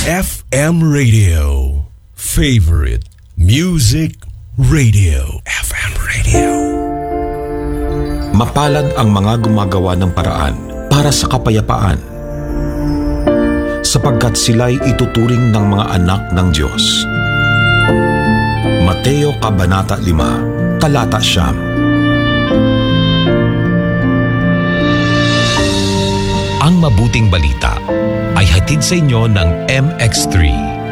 FM Radio. Favorite Music Radio. FM Radio. Mapalad ang mga gumagawa ng paraan para sa kapayapaan, sapagkat sila'y ituturing ng mga anak ng Diyos. Mateo Kabanata 5, Talata 9. Ang mabuting balita ay hatid sa inyo ng MX3.